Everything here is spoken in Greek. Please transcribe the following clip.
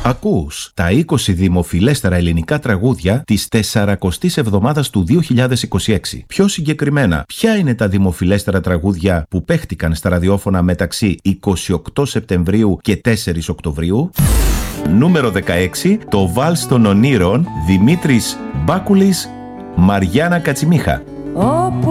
Ακούς τα 20 δημοφιλέστερα ελληνικά τραγούδια της 40ης εβδομάδας του 2026. Πιο συγκεκριμένα, ποια είναι τα δημοφιλέστερα τραγούδια που παίχτηκαν στα ραδιόφωνα μεταξύ 28 Σεπτεμβρίου και 4 Οκτωβρίου? Νούμερο 16, το Βάλς των Ονείρων, Δημήτρης Μπάκουλης, Μαριάννα Κατσιμίχα.